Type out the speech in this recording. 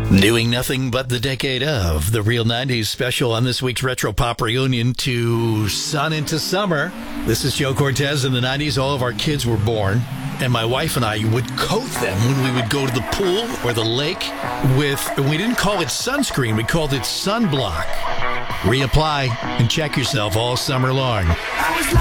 Doing nothing but the decade of the Real 90s special on this week's Retro Pop Reunion to Sun into Summer. This is Joe Cortez. In the 90s, all of our kids were born, and my wife and I would coat them when we would go to the pool or the lake with, we didn't call it sunscreen, we called it sunblock. Reapply and check yourself all summer long.